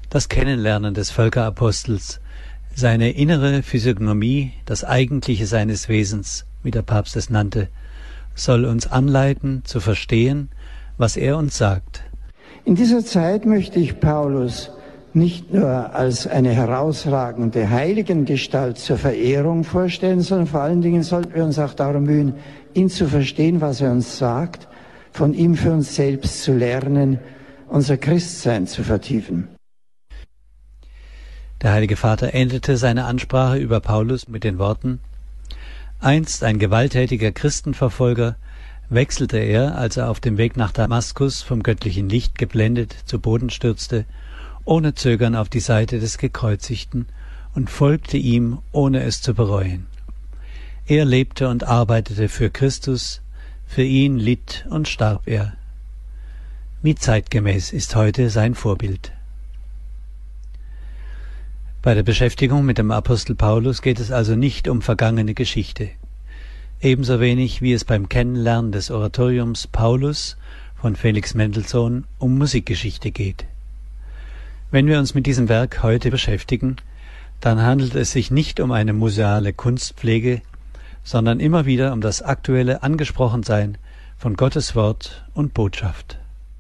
Das Kennenlernen des Völkerapostels, seine innere Physiognomie, das Eigentliche seines Wesens, wie der Papst es nannte, soll uns anleiten, zu verstehen, was er uns sagt. In dieser Zeit möchte ich Paulus nicht nur als eine herausragende Heiligengestalt zur Verehrung vorstellen, sondern vor allen Dingen sollten wir uns auch darum mühen, ihn zu verstehen, was er uns sagt, von ihm für uns selbst zu lernen, unser Christsein zu vertiefen. Der Heilige Vater endete seine Ansprache über Paulus mit den Worten: Einst ein gewalttätiger Christenverfolger, wechselte er, als er auf dem Weg nach Damaskus vom göttlichen Licht geblendet zu Boden stürzte, ohne Zögern auf die Seite des Gekreuzigten und folgte ihm, ohne es zu bereuen. Er lebte und arbeitete für Christus, für ihn litt und starb er. Wie zeitgemäß ist heute sein Vorbild. Bei der Beschäftigung mit dem Apostel Paulus geht es also nicht um vergangene Geschichte. Ebenso wenig wie es beim Kennenlernen des Oratoriums Paulus von Felix Mendelssohn um Musikgeschichte geht. Wenn wir uns mit diesem Werk heute beschäftigen, dann handelt es sich nicht um eine museale Kunstpflege, sondern immer wieder um das aktuelle Angesprochensein von Gottes Wort und Botschaft.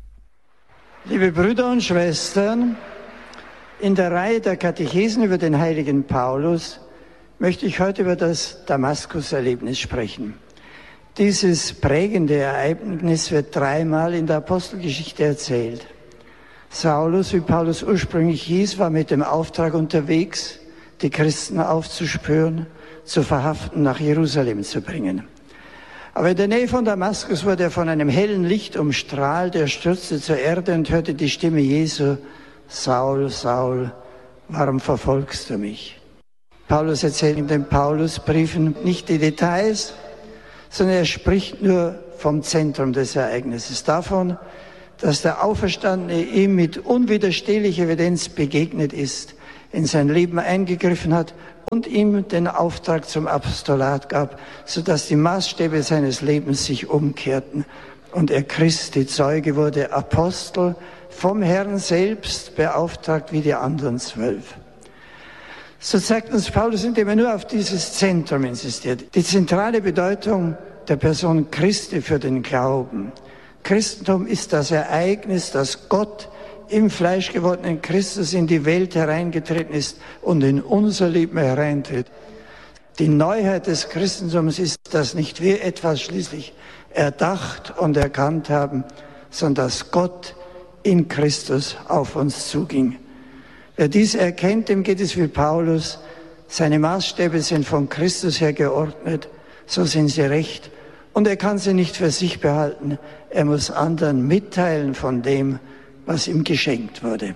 Liebe Brüder und Schwestern, in der Reihe der Katechesen über den heiligen Paulus möchte ich heute über das Damaskus-Erlebnis sprechen. Dieses prägende Ereignis wird dreimal in der Apostelgeschichte erzählt. Saulus, wie Paulus ursprünglich hieß, war mit dem Auftrag unterwegs, die Christen aufzuspüren, zu verhaften, nach Jerusalem zu bringen. Aber in der Nähe von Damaskus wurde er von einem hellen Licht umstrahlt, er stürzte zur Erde und hörte die Stimme Jesu: Saul, Saul, warum verfolgst du mich? Paulus erzählt in den Paulusbriefen nicht die Details, sondern er spricht nur vom Zentrum des Ereignisses, davon, dass der Auferstandene ihm mit unwiderstehlicher Evidenz begegnet ist, in sein Leben eingegriffen hat und ihm den Auftrag zum Apostolat gab, sodass die Maßstäbe seines Lebens sich umkehrten und er Christi Zeuge wurde, Apostel, vom Herrn selbst beauftragt wie die anderen 12. So zeigt uns Paulus, indem er nur auf dieses Zentrum insistiert, die zentrale Bedeutung der Person Christi für den Glauben. Christentum ist das Ereignis, dass Gott im fleischgewordenen Christus in die Welt hereingetreten ist und in unser Leben hereintritt. Die Neuheit des Christentums ist, dass nicht wir etwas schließlich erdacht und erkannt haben, sondern dass Gott in Christus auf uns zuging. Wer dies erkennt, dem geht es wie Paulus. Seine Maßstäbe sind von Christus her geordnet, so sind sie recht. Und er kann sie nicht für sich behalten. Er muss anderen mitteilen von dem, was ihm geschenkt wurde.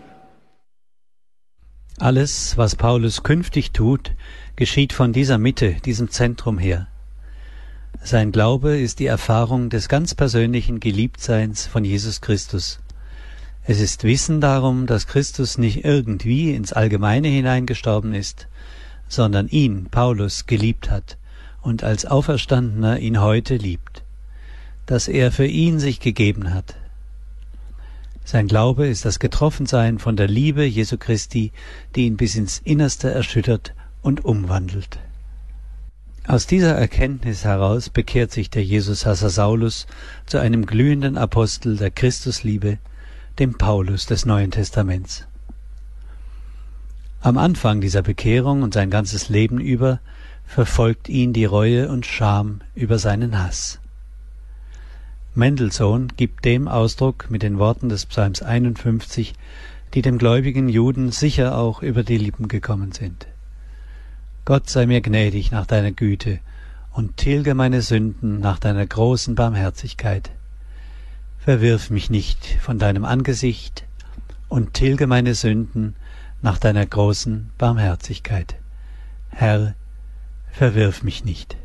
Alles, was Paulus künftig tut, geschieht von dieser Mitte, diesem Zentrum her. Sein Glaube ist die Erfahrung des ganz persönlichen Geliebtseins von Jesus Christus. Es ist Wissen darum, dass Christus nicht irgendwie ins Allgemeine hineingestorben ist, sondern ihn, Paulus, geliebt hat und als Auferstandener ihn heute liebt, dass er für ihn sich gegeben hat. Sein Glaube ist das Getroffensein von der Liebe Jesu Christi, die ihn bis ins Innerste erschüttert und umwandelt. Aus dieser Erkenntnis heraus bekehrt sich der Jesus-Hasser Saulus zu einem glühenden Apostel der Christusliebe, dem Paulus des Neuen Testaments. Am Anfang dieser Bekehrung und sein ganzes Leben über verfolgt ihn die Reue und Scham über seinen Hass. Mendelssohn gibt dem Ausdruck mit den Worten des Psalms 51, die dem gläubigen Juden sicher auch über die Lippen gekommen sind. Gott sei mir gnädig nach deiner Güte und tilge meine Sünden nach deiner großen Barmherzigkeit. Verwirf mich nicht von deinem Angesicht und tilge meine Sünden nach deiner großen Barmherzigkeit. Herr, verwirf mich nicht.